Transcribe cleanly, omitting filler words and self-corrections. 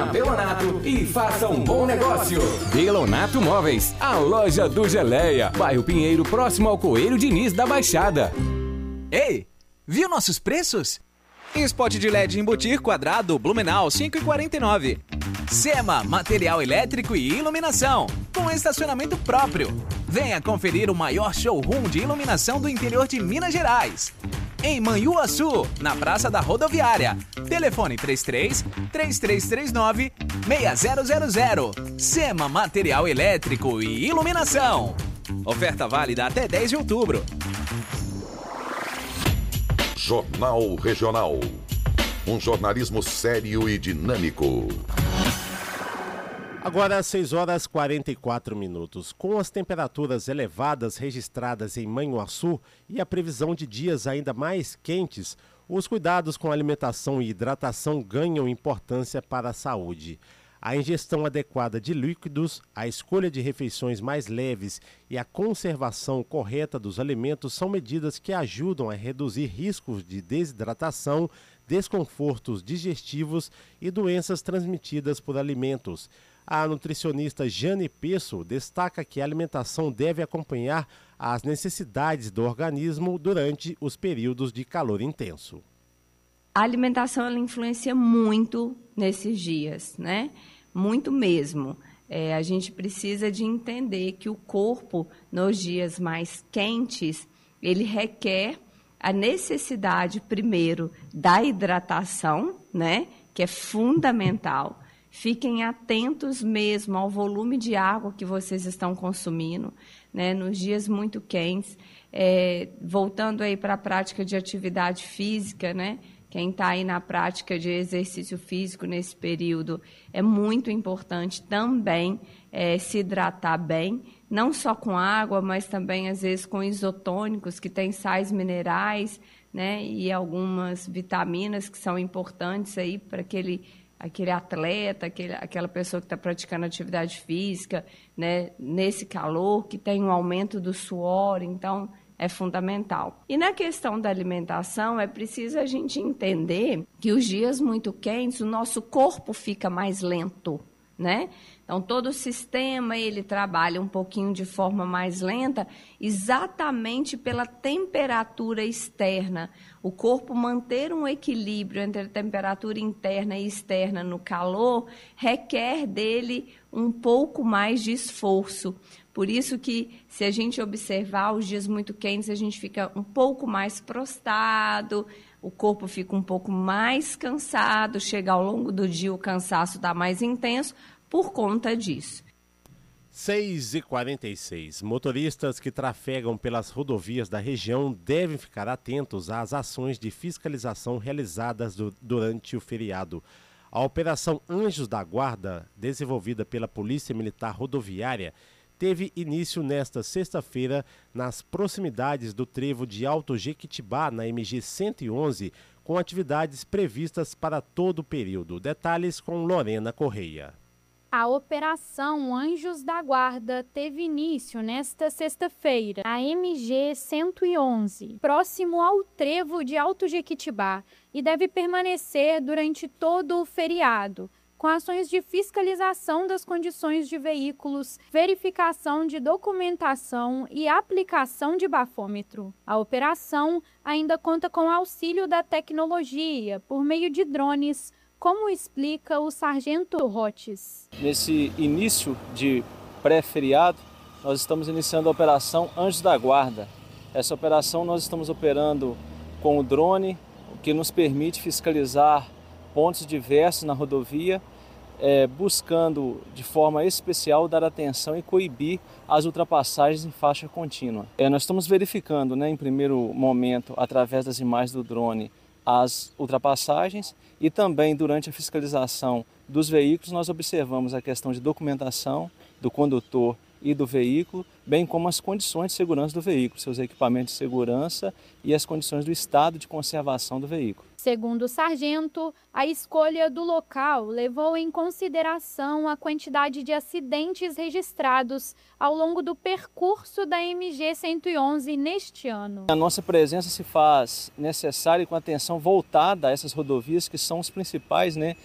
na Belonato e faça um bom negócio. Belonato Móveis, a loja do Geleia, bairro Pinheiro, próximo ao Coelho Diniz da Baixada. Ei, viu nossos preços? Spot de LED embutir quadrado Blumenau 5,49. Sema, material elétrico e iluminação, com estacionamento próprio. Venha conferir o maior showroom de iluminação do interior de Minas Gerais. Em Manhuaçu, na Praça da Rodoviária. Telefone 33-3339-6000. Sema, material elétrico e iluminação. Oferta válida até 10 de outubro. Jornal Regional. Um jornalismo sério e dinâmico. Agora, 6 horas e 44 minutos. Com as temperaturas elevadas registradas em Manhuaçu e a previsão de dias ainda mais quentes, os cuidados com alimentação e hidratação ganham importância para a saúde. A ingestão adequada de líquidos, a escolha de refeições mais leves e a conservação correta dos alimentos são medidas que ajudam a reduzir riscos de desidratação, desconfortos digestivos e doenças transmitidas por alimentos. A nutricionista Jane Pesso destaca que a alimentação deve acompanhar as necessidades do organismo durante os períodos de calor intenso. A alimentação ela influencia muito nesses dias, né? Muito mesmo. A gente precisa de entender que o corpo, nos dias mais quentes, ele requer a necessidade, primeiro, da hidratação, né? Que é fundamental. Fiquem atentos mesmo ao volume de água que vocês estão consumindo, né? Nos dias muito quentes. Voltando aí para a prática de atividade física, né? Quem está aí na prática de exercício físico nesse período, é muito importante também se hidratar bem, não só com água, mas também, às vezes, com isotônicos, que têm sais minerais, né, e algumas vitaminas que são importantes aí para aquele atleta, aquela pessoa que está praticando atividade física, né, nesse calor, que tem um aumento do suor, então é fundamental. E na questão da alimentação, é preciso a gente entender que os dias muito quentes, o nosso corpo fica mais lento, né? Então, todo o sistema, ele trabalha um pouquinho de forma mais lenta, exatamente pela temperatura externa. O corpo manter um equilíbrio entre a temperatura interna e externa no calor requer dele um pouco mais de esforço. Por isso que, se a gente observar os dias muito quentes, a gente fica um pouco mais prostrado, o corpo fica um pouco mais cansado, chega ao longo do dia o cansaço está mais intenso por conta disso. 6h46. Motoristas que trafegam pelas rodovias da região devem ficar atentos às ações de fiscalização realizadas durante o feriado. A Operação Anjos da Guarda, desenvolvida pela Polícia Militar Rodoviária, teve início nesta sexta-feira nas proximidades do trevo de Alto Jequitibá, na MG 111, com atividades previstas para todo o período. Detalhes com Lorena Correia. A Operação Anjos da Guarda teve início nesta sexta-feira, na MG 111, próximo ao trevo de Alto Jequitibá, e deve permanecer durante todo o feriado, com ações de fiscalização das condições de veículos, verificação de documentação e aplicação de bafômetro. A operação ainda conta com auxílio da tecnologia por meio de drones, como explica o Sargento Rotes. Nesse início de pré-feriado, nós estamos iniciando a Operação Anjos da Guarda. Essa operação nós estamos operando com o drone, o que nos permite fiscalizar pontos diversos na rodovia, buscando de forma especial dar atenção e coibir as ultrapassagens em faixa contínua. Nós estamos verificando, em primeiro momento, através das imagens do drone, as ultrapassagens, e também durante a fiscalização dos veículos nós observamos a questão de documentação do condutor e do veículo, bem como as condições de segurança do veículo, seus equipamentos de segurança e as condições do estado de conservação do veículo. Segundo o sargento, a escolha do local levou em consideração a quantidade de acidentes registrados ao longo do percurso da MG 111 neste ano. A nossa presença se faz necessária com atenção voltada a essas rodovias que são os principais,